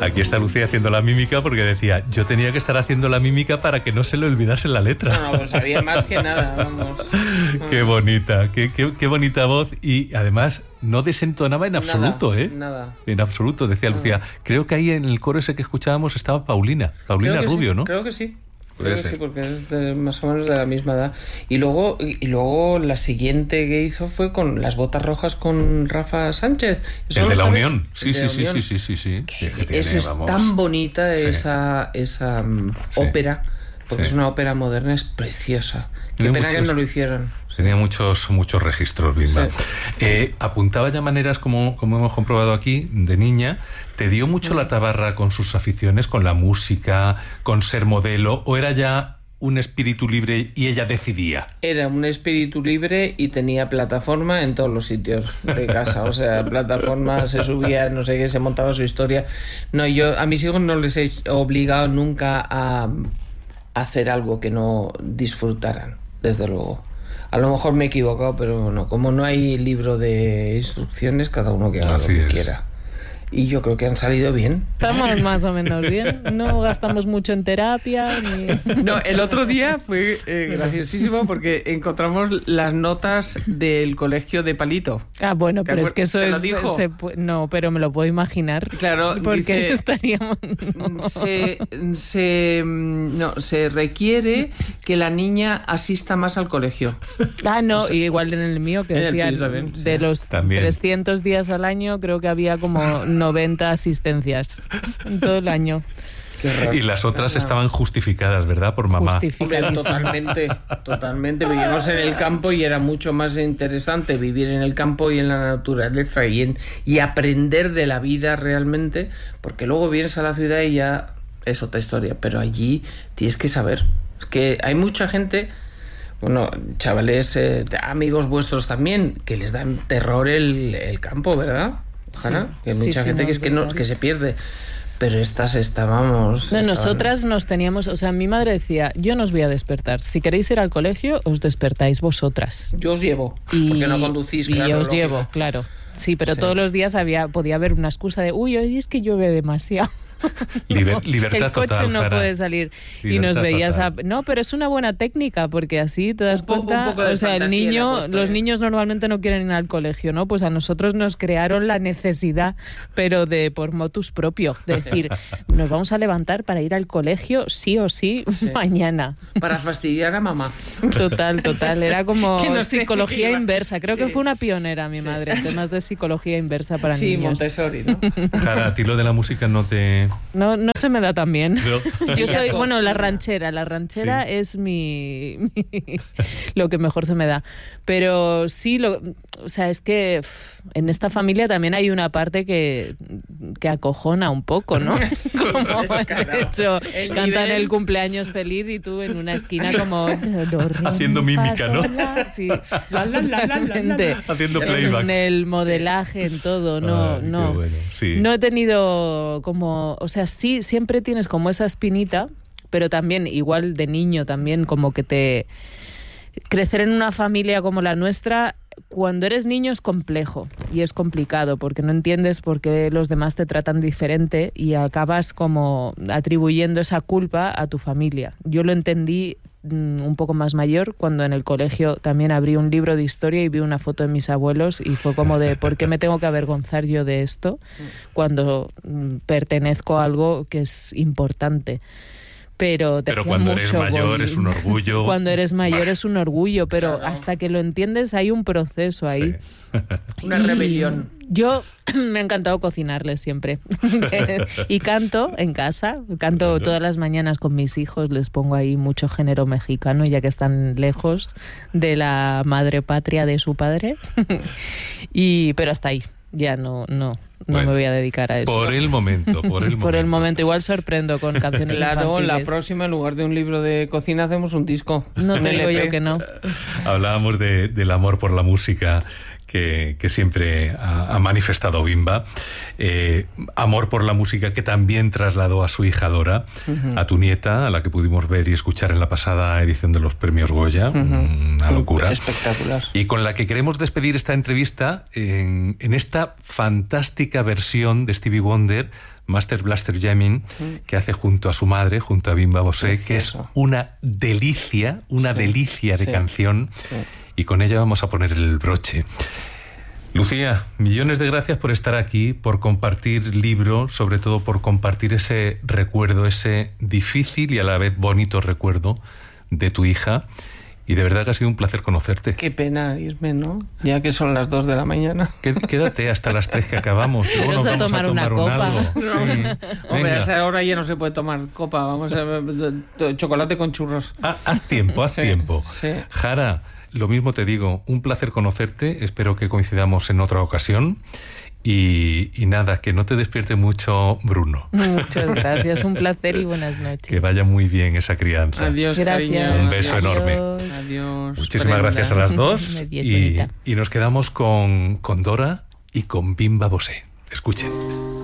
Aquí está Lucía haciendo la mímica porque decía, yo tenía que estar haciendo la mímica para que no se le olvidase la letra. No, pues sabía más que nada, vamos. Qué bonita, qué bonita voz, y además no desentonaba en absoluto, Nada, ¿eh? nada. En absoluto, decía Lucía. Creo que ahí en el coro ese que escuchábamos estaba Paulina Rubio, sí, ¿no? Creo que sí. Puede Creo que ser. sí, porque es más o menos de la misma edad. Y luego la siguiente que hizo fue con Las botas rojas con Rafa Sánchez. ¿Eso El lo de la sabes? Unión. El de la Unión. Sí. Es tan bonita Sí. esa Sí. ópera, porque Sí. es una ópera moderna, es preciosa. Qué Tiene pena que muchos- no lo hicieron. Tenía muchos registros, Bimba. Apuntaba ya maneras, como hemos comprobado aquí, de niña. ¿Te dio mucho la tabarra con sus aficiones, con la música, con ser modelo, o era ya un espíritu libre y ella decidía? Era un espíritu libre y tenía plataforma en todos los sitios de casa. O sea, plataforma, se subía, no sé qué, se montaba su historia. No, yo a mis hijos no les he obligado nunca a hacer algo que no disfrutaran, desde luego. A lo mejor me he equivocado, pero no. Como no hay libro de instrucciones, cada uno que haga Así lo que es. quiera. Y yo creo que han salido bien. Estamos más o menos bien. No gastamos mucho en terapia. No, el otro día fue graciosísimo porque encontramos las notas del colegio de Palito. Ah, bueno, pero es que eso ¿Te lo es... dijo? No, pero me lo puedo imaginar. Claro, Porque dice, estaríamos... se requiere que la niña asista más al colegio. Ah, no, igual en el mío, que en el decían, tuyo también, sí. de los También. 300 días al año, creo que había como 90 asistencias en todo el año. Qué raro. Y las otras estaban justificadas, ¿verdad? Por mamá. Hombre, Justificadísimo. totalmente. Vivimos en el campo y era mucho más interesante vivir en el campo y en la naturaleza y aprender de la vida realmente, porque luego vienes a la ciudad y ya es otra historia, pero allí tienes que saber. Es que hay mucha gente, bueno, chavales, amigos vuestros también, que les dan terror el campo, ¿verdad, Hanna? Que hay mucha gente no, que es total. que se pierde. Pero estas estábamos... No, estaban- nosotras nos teníamos, o sea, mi madre decía, yo no os voy a despertar, si queréis ir al colegio, os despertáis vosotras. Yo os llevo, porque no conducís, y claro. os lógico. llevo, claro. Sí, pero Sí. todos los días podía haber una excusa de, uy, hoy es que llueve demasiado. Libertad el coche total, no Jara. puede salir. Y Libertad nos veías total. No, pero es una buena técnica, porque así te das Un poco cuenta. de O sea, el fantasía le ha niño, puesto, los niños normalmente no quieren ir al colegio, ¿no? Pues a nosotros nos crearon la necesidad, pero por motus propio, de decir, nos vamos a levantar para ir al colegio sí o sí, mañana. Para fastidiar a mamá. Total. Era como Que no sé psicología qué iba. inversa. Creo que Sí. fue una pionera mi madre en temas de psicología inversa para Sí, niños. Montessori, ¿no? Jara, a ti lo de la música no te... No se me da tan bien. ¿No? Yo soy, Ella bueno, la cocina. ranchera Sí. es lo que mejor se me da. Pero sí, o sea, es que en esta familia también hay una parte que acojona un poco, ¿no? Como descarado. de hecho, El cantan nivel. el cumpleaños feliz y tú en una esquina como Haciendo mímica, ¿no? Sí, totalmente. Haciendo En playback. el modelaje, en todo, Ay, qué no. bueno, sí. No he tenido como, o sea, sí, siempre tienes como esa espinita, pero también, igual de niño también, como que crecer en una familia como la nuestra, cuando eres niño es complejo y es complicado porque no entiendes por qué los demás te tratan diferente y acabas como atribuyendo esa culpa a tu familia. Yo lo entendí un poco más mayor cuando en el colegio también abrí un libro de historia y vi una foto de mis abuelos y fue como de ¿por qué me tengo que avergonzar yo de esto cuando pertenezco a algo que es importante? Pero cuando eres mayor es un orgullo. Cuando eres mayor es un orgullo, pero Claro. hasta que lo entiendes hay un proceso ahí. Sí. Una Y rebelión. Yo me ha encantado cocinarles siempre. Y canto en casa, canto Bueno. todas las mañanas con mis hijos, les pongo ahí mucho género mexicano ya que están lejos de la madre patria de su padre. Pero hasta ahí, ya no Bueno, me voy a dedicar a eso. Por el momento. Por el momento, igual sorprendo con canciones Claro, la infantiles. próxima, en lugar de un libro de cocina, hacemos un disco. No un te digo LP. yo que no. Hablábamos del amor por la música que siempre ha manifestado Bimba, amor por la música que también trasladó a su hija Dora, a tu nieta, a la que pudimos ver y escuchar en la pasada edición de los premios Goya, una locura. Espectacular. Y con la que queremos despedir esta entrevista en esta fantástica versión de Stevie Wonder, Master Blaster Jamming, que hace junto a su madre, junto a Bimba Bosé, que es una delicia de canción. Sí. Y con ella vamos a poner el broche. Lucía, millones de gracias por estar aquí, por compartir libro, sobre todo por compartir ese recuerdo, ese difícil y a la vez bonito recuerdo de tu hija. Y de verdad que ha sido un placer conocerte. Qué pena irme, ¿no? Ya que son las 2 de la mañana. Quédate hasta las 3 que acabamos. Luego nos vamos a tomar una copa. No. Sí. Hombre, a esa hora ya no se puede tomar copa. Vamos a chocolate con churros. Haz tiempo. Sí. Jara, lo mismo te digo, un placer conocerte. Espero que coincidamos en otra ocasión. Y nada, que no te despierte mucho Bruno. Muchas gracias, un placer y buenas noches. Que vaya muy bien esa crianza. Adiós, cariño. Un beso enorme. Adiós. Muchísimas gracias a las dos. Y nos quedamos con Dora y con Bimba Bosé. Escuchen.